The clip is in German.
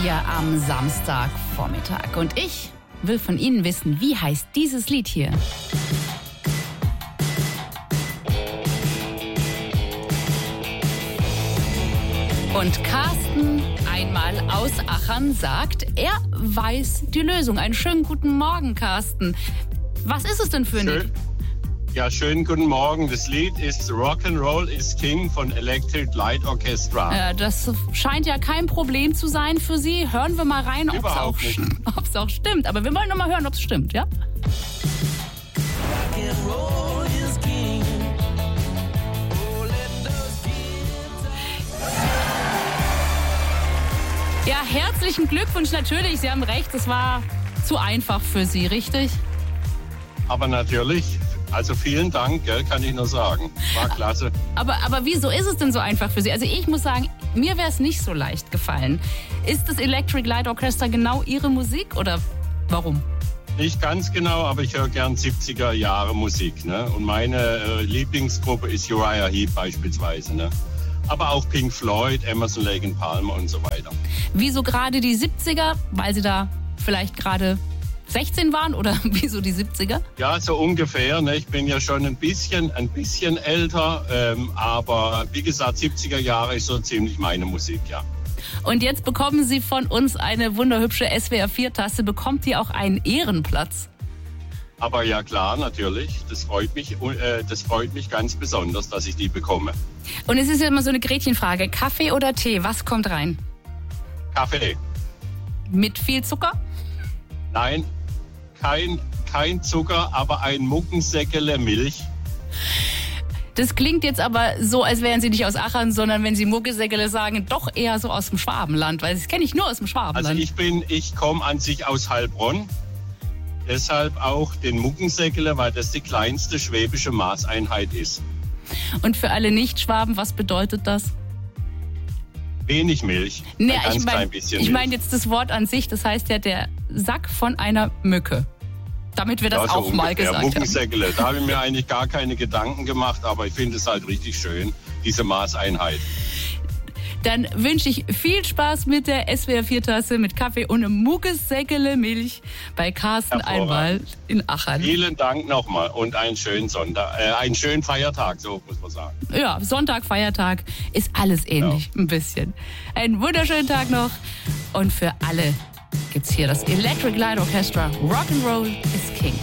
hier am Samstagvormittag. Und ich will von Ihnen wissen, wie heißt dieses Lied hier? Und Carsten, einmal aus Achern, sagt, er weiß die Lösung. Einen schönen guten Morgen, Carsten. Was ist es denn für ein Lied? Ja, schönen guten Morgen. Das Lied ist Rock'n'Roll is King von Electric Light Orchestra. Das scheint ja kein Problem zu sein für Sie. Hören wir mal rein, ob es auch stimmt. Aber wir wollen noch mal hören, ob es stimmt, ja? Ja, herzlichen Glückwunsch natürlich. Sie haben recht, es war zu einfach für Sie, richtig? Aber natürlich, also vielen Dank, kann ich nur sagen. War klasse. Aber wieso ist es denn so einfach für Sie? Also ich muss sagen, mir wäre es nicht so leicht gefallen. Ist das Electric Light Orchestra genau Ihre Musik oder warum? Nicht ganz genau, aber ich höre gern 70er Jahre Musik. Ne? Und meine Lieblingsgruppe ist Uriah Heep beispielsweise. Ne? Aber auch Pink Floyd, Emerson, Lake and Palmer und so weiter. Wieso gerade die 70er? Weil Sie da vielleicht gerade 16 waren oder wieso die 70er? Ja, so ungefähr. Ne? Ich bin ja schon ein bisschen älter, aber wie gesagt, 70er Jahre ist so ziemlich meine Musik, ja. Und jetzt bekommen Sie von uns eine wunderhübsche SWR4-Tasse. Bekommt die auch einen Ehrenplatz? Aber ja klar, natürlich. Das freut mich ganz besonders, dass ich die bekomme. Und es ist ja immer so eine Gretchenfrage. Kaffee oder Tee? Was kommt rein? Kaffee. Mit viel Zucker? Nein, kein Zucker, aber ein Muckensäckele Milch. Das klingt jetzt aber so, als wären Sie nicht aus Achern, sondern wenn Sie Muckensäckele sagen, doch eher so aus dem Schwabenland. Weil das kenne ich nur aus dem Schwabenland. Also ich komme an sich aus Heilbronn. Deshalb auch den Muckensäckele, weil das die kleinste schwäbische Maßeinheit ist. Und für alle Nicht-Schwaben, was bedeutet das? Wenig Milch. Nee, ich meine jetzt das Wort an sich, das heißt ja der Sack von einer Mücke. Damit wir das ja, so auch mal gesagt haben. Muckensäckele, da habe ich mir eigentlich gar keine Gedanken gemacht, aber ich finde es halt richtig schön, diese Maßeinheit. Dann wünsche ich viel Spaß mit der SWR4-Tasse mit Kaffee und einem Muckensäckele Milch bei Carsten einmal in Achern. Vielen Dank nochmal und einen schönen einen schönen Feiertag, so muss man sagen. Ja, Sonntag, Feiertag, ist alles ähnlich, ein bisschen. Einen wunderschönen Tag noch und für alle gibt's hier das Electric Light Orchestra Rock'n'Roll is King.